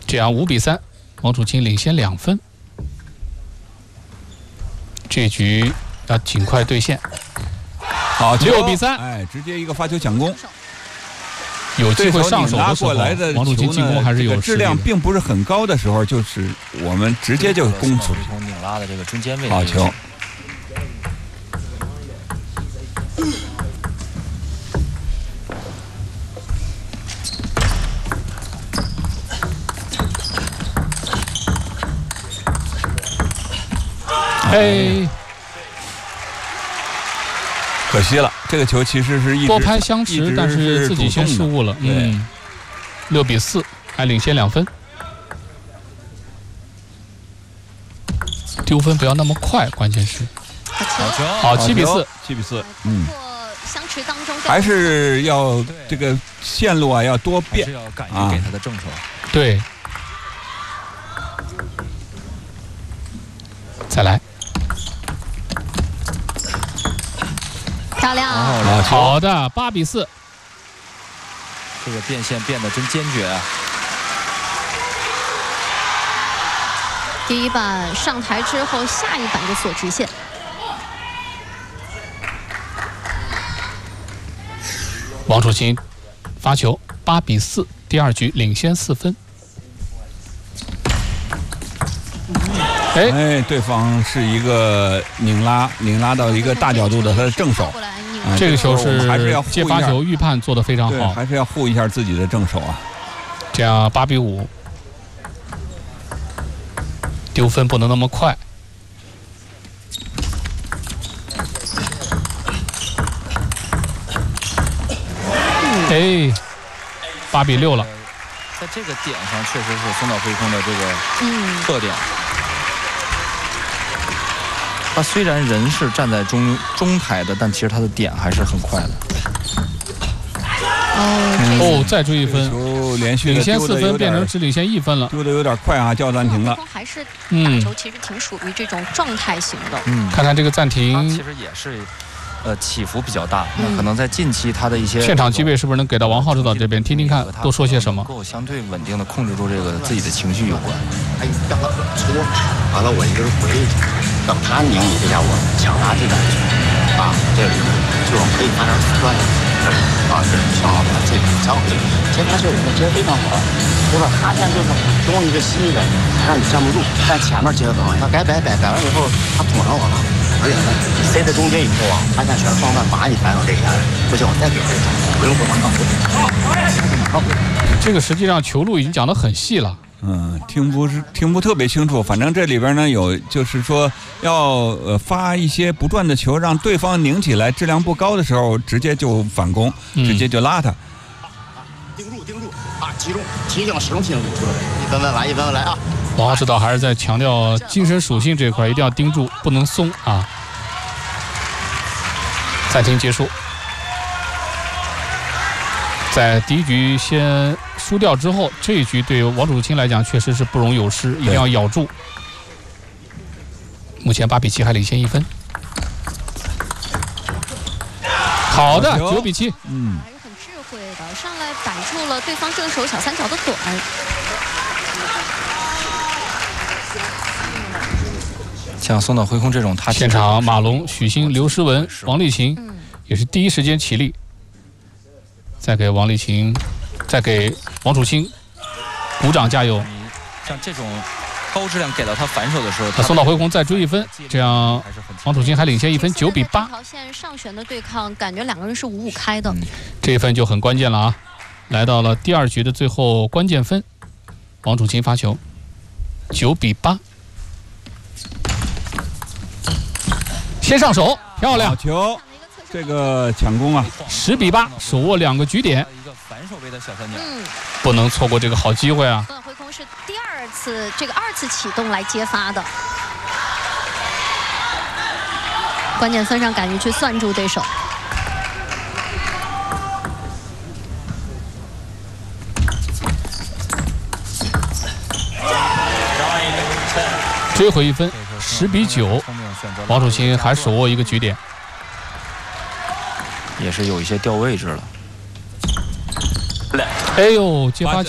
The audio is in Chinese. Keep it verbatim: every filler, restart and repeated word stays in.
这样五比三，王楚钦领先两分。这局要尽快兑现。 好， 六比三， 哎，直接一个发球抢攻。 有机会上手的时候，王楚钦进攻还是有质量并不是很高的时候，就是我们直接就攻出去。 从拧拉的这个中间位置。 好球。 哎， 可惜了，这个球其实是一直多拍相持，但是自己先失误了。嗯，六比四，还领先两分。丢分不要那么快，关键是。好，七比四， 七比四。嗯。 相持当中还是要这个线路啊要多变， 还是要敢于给他的正手。 对。再来。 漂亮， 哦、 好的，八比四， 这个变线变得真坚决啊！ 第一板上台之后，下一板就锁直线。 王楚钦发球，八比四，第二局领先四分。 哎哎，对方是一个拧拉，拧拉到一个大角度的他的正手。 嗯、这个球是接发球预判做得非常好， 还是要护一下自己的正手啊。 这样八比五，丢分不能那么快。哎，八比六了。 在这个点上，确实是松岛辉空的这个特点。嗯他虽然人是站在中中台的，但其实他的点还是很快的。 哦，再追一分， 连续领先四分变成只领先一分了， 丢的有点快啊，叫暂停了。 还是打球其实挺属于这种状态型的。 嗯，看看这个暂停， 其实也是，呃，起伏比较大。那可能在近期他的一些现场机位是不是能给到王浩指导这边听听看，多说些什么？ 能够相对稳定的控制住这个自己的情绪有关。 哎，让他搓，完了我一个人回去。等他拧你这下，我抢他这边去啊，这里就可以拿点转这里啊，这挺好的，这挺好的。接发球我们接得非常好，对吧？他现在就是中一个新的，让你站不住，但前面接得很好。他改摆摆摆完以后，他捅上我了，而且呢，塞在中间以后啊，他现在全双半把你摆到这边，不行，我再给这个，不用说马上回。 这个实际上球路已经讲得很细了。 嗯，听不是听不特别清楚，反正这里边呢有，就是说要呃发一些不转的球，让对方拧起来，质量不高的时候，直接就反攻， 嗯、 直接就拉他。 盯住盯住啊，集中提醒始终提醒住，一分分来一分分来啊！ 王浩指导还是在强调精神属性这一块，一定要盯住，不能松啊。暂停结束，在第一局先输掉之后，这一局对王楚钦来讲确实是不容有失，一定要咬住。目前八比七还领先一分。好的，九比七。 嗯，还是很智慧的，上来摆住了对方正手小三角的短。 像松岛辉空这种，他现场马龙、许昕、刘诗雯、王励勤也是第一时间起立。再给王励勤，再给王楚钦鼓掌加油。 像这种高质量给到他反手的时候， 他松岛辉空再追一分，这样王楚钦还领先一分，九比八。 这条线上旋的对抗，感觉两个人是五五开的。 这一分就很关键了啊！来到了第二局的最后关键分，王楚钦发球，九比八。先上手，漂亮！ 好球！这个抢攻啊， 十比八，手握两个局点， 一个反手位的小三角， 嗯， 不能错过这个好机会啊！ 松岛辉空是第二次这个二次启动来接发的，关键分上敢于去算住对手。 追回一分，十比九，王楚钦还手握一个局点。 也是有一些掉位置了。 哎呦，接发球。